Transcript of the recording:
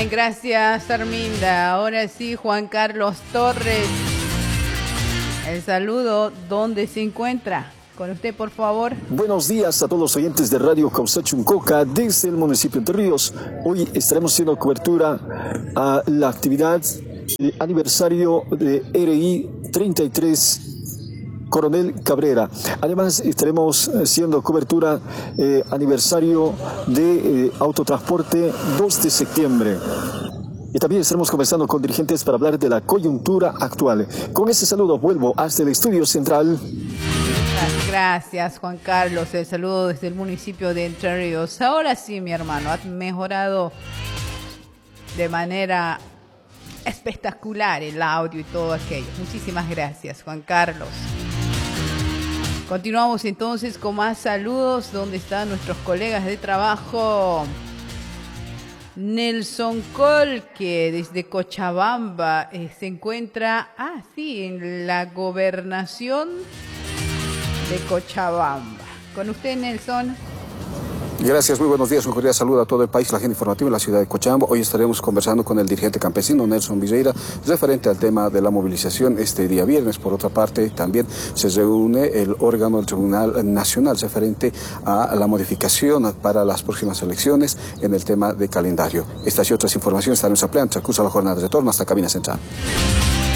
Bien, gracias Arminda. Ahora sí, Juan Carlos Torres. El saludo, ¿dónde se encuentra? Con usted, por favor. Buenos días a todos los oyentes de Radio Causachuncoca desde el municipio de Ríos. Hoy estaremos haciendo cobertura a la actividad de aniversario de RI 33 Coronel Cabrera. Además, estaremos haciendo cobertura aniversario de autotransporte 2 de septiembre. Y también estaremos conversando con dirigentes para hablar de la coyuntura actual. Con ese saludo vuelvo hasta el estudio central. Gracias, Juan Carlos. El saludo desde el municipio de Entre Ríos. Ahora sí, mi hermano, has mejorado de manera espectacular el audio y todo aquello. Muchísimas gracias, Juan Carlos. Continuamos entonces con más saludos. ¿Dónde están nuestros colegas de trabajo? Nelson Colque desde Cochabamba se encuentra, en la gobernación de Cochabamba. Con usted, Nelson. Gracias, muy buenos días. Un cordial saludo a todo el país, la gente informativa en la ciudad de Cochabamba. Hoy estaremos conversando con el dirigente campesino Nelson Villeira referente al tema de la movilización este día viernes. Por otra parte, también se reúne el órgano del Tribunal Nacional referente a la modificación para las próximas elecciones en el tema de calendario. Estas y otras informaciones estaremos ampliando. Se acusa la jornada de retorno hasta Cabina Central.